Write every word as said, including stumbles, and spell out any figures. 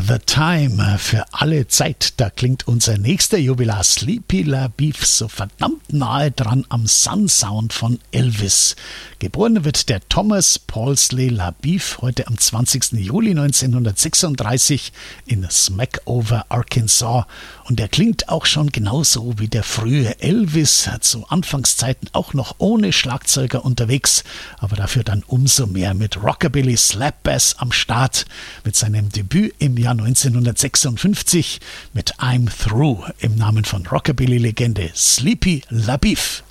the Time, für alle Zeit. Da klingt unser nächster Jubilar Sleepy LaBeef so verdammt nahe dran am Sun-Sound von Elvis. Geboren wird der Thomas Paulsley LaBeef heute am zwanzigsten Juli neunzehnhundertsechsunddreißig in Smackover, Arkansas. Und er klingt auch schon genauso wie der frühe Elvis, zu Anfangszeiten auch noch ohne Schlagzeuger unterwegs, aber dafür dann umso mehr mit Rockabilly Slap Bass am Start, mit seinem Debüt im Jahr neunzehnhundertsechsundfünfzig mit I'm Through im Namen von Rockabilly-Legende Sleepy LaBeef.